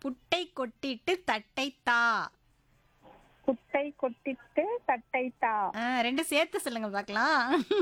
புட்டை கொட்டிட்டு தட்டை தா. குட்டை கொட்டிட்டு தட்டை தா. ரெண்டும் சேர்த்து சொல்லுங்க பார்க்கலாம்.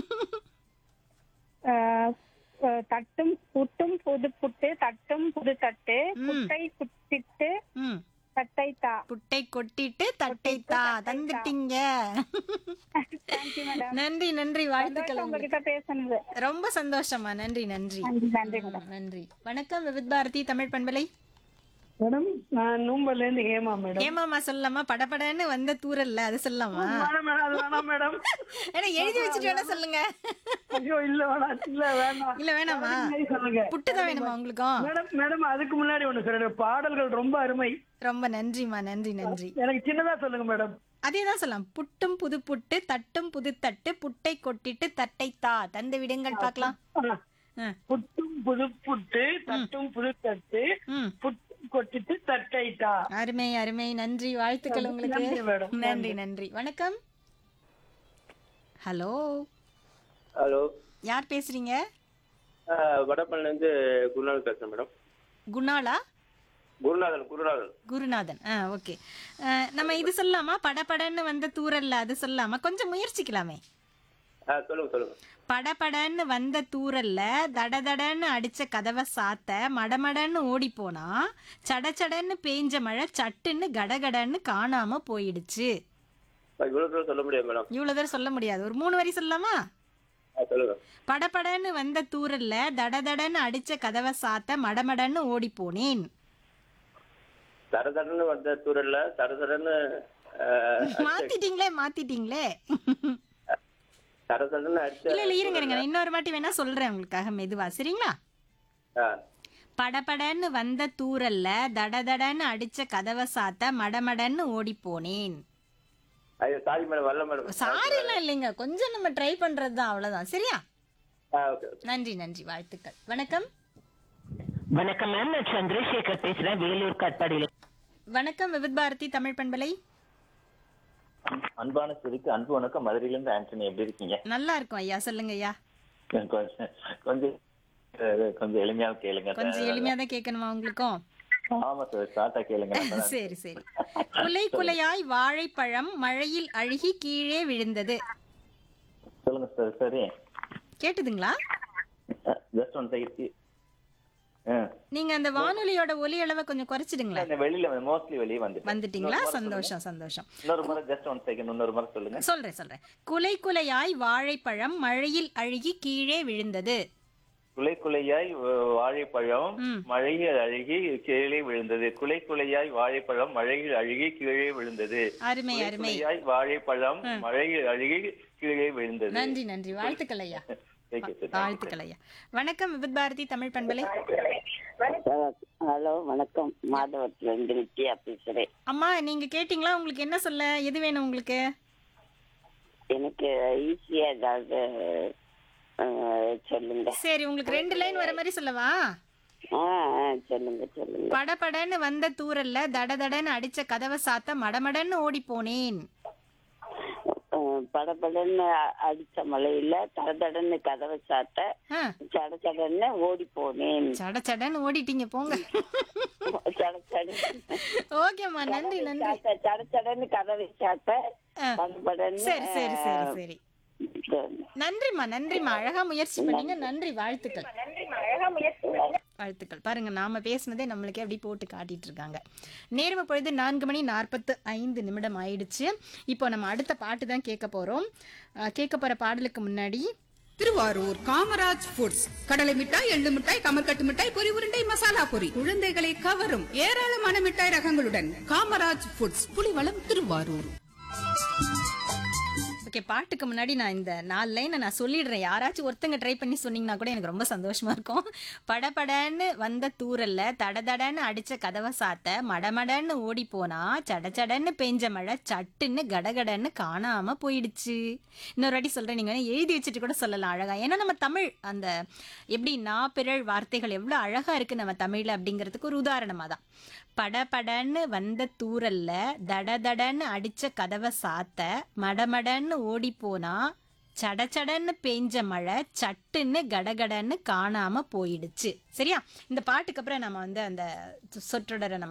தட்டும் புட்டும் புது புட்டு தட்டும் புது தட்டு குட்டை குட்டிட்டு ம் தட்டை தா. புட்டை கொட்டிட்டு தட்டை தா. தந்துட்டீங்க. Thank you madam. நன்றி நன்றி, வாழ்த்துக்கள் உங்களுக்கு. உங்ககிட்ட பேசுனது ரொம்ப சந்தோஷமா. நன்றி நன்றி நன்றி மேடம். நன்றி. வணக்கம் விவித் பாரதி தமிழ் பண்பலை. மேடம் நான் நூம்பல்ல இருந்து ஹேமா மேடம். ஏமாமா சொல்லலாமா? படபடன்னு வந்த தூரல்ல அது சொல்லலாமா? மேடம் அது வேணாம் மேடம். ஏன்னா எழுதி வச்சுட்டு வேணா சொல்லுங்க. ஐயோ இல்ல வேணாம், இல்ல வேணாம். இல்ல வேணாமா? சரி, சொல்லுங்க. புட்டு தான் வேணுமா உங்களுக்கும்? மேடம் மேடம் அதுக்கு முன்னாடி ஒண்ணு சொல்றேன். பாடல்கள் ரொம்ப அருமை. ரொம்ப நன்றிமா, நன்றி நன்றி. எனக்கு சின்னதா சொல்லுங்க மேடம். அதேதான் சொல்லலாம். புட்டும் புது புட்டு தட்டும் புது தட்டு புட்டை கொட்டிட்டு தட்டை தா. தந்து விடுங்கள் பார்க்கலாம். புட்டும் புது புட்டு தட்டும் புது தட்டு ம் புட்டு கொட்டிட்டு தட்டைட்டா. அருமை அருமை, நன்றி, வாழ்த்துக்கள் உங்களுக்கு. நன்றி மேடம். நன்றி நன்றி. வணக்கம். ஹலோ ஹலோ, யார் பேசுறீங்க? வடப்பள்ளில இருந்து குருநாதன் பேசுறேன் மேடம். குணாலா? குருநாதன். குருநாதன். ஓகே. நம்ம இது சொல்லலாமா? படபடன்னு வந்த தூரல்ல அது சொல்லலாமா? கொஞ்சம் முயற்சிக்கலாமே. சொல்லுங்க. படபடன்னு வந்த தூரல்ல தடதடன்னு அடிச்ச கதவை சாத்த மடமடன்னு ஓடி போனா சடச்சடன்னு பேஞ்ச மழை சட்டுன்னு கடகடன்னு காணாம போயிடுச்சு. இவ்வளவு தூரம் சொல்ல முடியாது மேடம். இவ்வளவு தூரம் சொல்ல முடியாது. ஒரு 3 வரி சொல்லலாமா? சொல்லுங்க. படபடன்னு வந்த தூரல்ல தடதடன்னு அடிச்ச கதவை சாத்த மடமடன்னு ஓடி போனேன். தடதடன்னு வந்த தூரல்ல தடதடன்னு மாத்திட்டீங்களே. தடதடன்னு அடிச்ச. இல்ல இருங்க நான் இன்னொரு வாட்டி வேணா சொல்றேன் உங்களுக்காக மெதுவா, சரிங்களா? படபடன்னு வந்த தூரல்ல தடதடன்னு அடிச்ச கதவை சாத்த மடமடன்னு ஓடி போனேன். ஐயோ சாரி மேடம், வரல மேடம். சாரி எல்லாம் இல்லைங்க, கொஞ்சம் நம்ம ட்ரை பண்றதுதான், அவ்வளவுதான். சரியா? ஓகே. நன்றி, வாழ்த்துக்கள். வணக்கம். வணக்கம் மேம், நான் சந்திரசேகர் பேசுறேன், வேலூர் காட்பாடியில. வணக்கம் விவித் பாரதி தமிழ் பண்பலை. அன்பான ஸ்ருதிக்கு அன்பு வணக்கம். மதுரையில இருந்து ஆண்டனி. எப்படி இருக்கீங்க? நல்லா இருக்கும் ஐயா, சொல்லுங்க ஐயா. கொஞ்சம் எளிமையா கேளுங்க. கொஞ்சம் எளிமையா தான் கேட்கணுமா உங்களுக்கும்? ஆமா சார், ஷார்ட்டா கேளுங்க. சரி. குலை குலையாய் வாழைப்பழம் மழையில் அழுகி கீழே விழுந்தது. சொல்லுங்க சார். சரி, கேட்டுதுங்களா? Just one second. நீங்க அந்த வானொலியோட ஒலி அளவை கொஞ்சம் குறைச்சிடுங்களேன். வெளியில மோஸ்ட்லி வெளியே வந்துட்டீங்களா? சந்தோஷம். இன்னொரு முறை ஜஸ்ட் ஒன் செகண்ட், இன்னொரு முறை சொல்லுங்க. சொல்றேன். குலை குலையாய் வாழைப்பழம் மழையில் அழுகி கீழே விழுந்தது. குலை குலையாய் வாழைப்பழம் மழையில் அழுகி கீழே விழுந்தது. குலை குலையாய் வாழைப்பழம் மழையில் அழுகி கீழே விழுந்தது. அருமை. வாழைப்பழம் மழையில் அழுகி கீழே விழுந்தது. நன்றி, வாழ்த்துக்கள் ஐயா. வணக்கம் விவித் பாரதி தமிழ் பண்பலை. ஹலோ வணக்கம், மாதவத்துல இருந்து நித்யா பேசுறேன். அம்மா நீங்க கேட்டீங்களா? உங்களுக்கு என்ன சொல்ல, எது வேணும் உங்களுக்கு? எனக்கு ஈஸியா ஏதாவது சொல்லுங்க. சரி, உங்களுக்கு 2 லைன் வர மாதிரி சொல்லவா? சொல்லுங்க. படபடன்னு வந்த தூரல்ல தடதடன்னு அடிச்ச கதவை சாத்த மடமடன்னு ஓடி போனேன். படபடன்னு அடிச்ச மழையில தடதடன்னு கதவை சாத்த சடச்சடன்னு ஓடி போனேன். சடச்சடன்னு ஓடிட்டீங்க போங்க. ஓகேம்மா, நன்றி. சடச்சடன்னு கதவை சாத்த படபடன்னு. சரி. நன்றிம்மா, அழகா முயற்சி பண்ணீங்க. நன்றி, வாழ்த்துக்கள். பாருங்க, நாம பேசுனதே நம்மளுக்கே அப்படி போட்டு காட்டிட்டு இருக்காங்க. நேரம் பொழுது 4:45 ஆயிடுச்சு. இப்போ நம்ம அடுத்த பாட்டு தான் கேட்க போறோம். கேட்க போற பாடலுக்கு முன்னாடி திருவாரூர் காமராஜ் ஃபுட்ஸ் கடலை மிட்டாய், எள்ளு மிட்டாய், கமர்கட்டு மிட்டாய், பொரி உருண்டை, மசாலா பொரி, குழந்தைகளை கவரும் ஏராளமான மிட்டாய் ரகங்களுடன் காமராஜ் ஃபுட்ஸ், புலிவளம், திருவாரூர். ஓகே, பாட்டுக்கு முன்னாடி நான் இந்த 4 லைனை நான் சொல்லிடுறேன். யாராச்சும் ஒருத்தங்க ட்ரை பண்ணி சொன்னீங்கன்னா கூட எனக்கு ரொம்ப சந்தோஷமா இருக்கும். படபடன்னு வந்த தூரல்ல தடதடன்னு அடிச்ச கதவை சாத்த மடமடன்னு ஓடி போனா சடச்சடன்னு பெஞ்ச மழை சட்டுன்னு கடகடன்னு காணாம போயிடுச்சு. இன்னொரு வாட்டி சொல்றேன், நீங்க எழுதி வச்சுட்டு கூட சொல்லலாம் அழகா. ஏன்னா நம்ம தமிழ் அந்த எப்படி பிறழ் வார்த்தைகள் எவ்வளோ அழகா இருக்கு நம்ம தமிழ்ல அப்படிங்கிறதுக்கு ஒரு உதாரணமா தான். படபடன்னு வந்த தூரல்ல தடதடன்னு அடிச்ச கதவை சாத்த மடமடன்னு ஓடி போனா சடச்சடன்னு பெஞ்ச மழை சட்டுன்னு கடகடன்னு காணாம போயிடுச்சு. சரியா? இந்த பாட்டுக்கு அப்புறம் நம்ம அந்த சொற்றொடரை நம்ம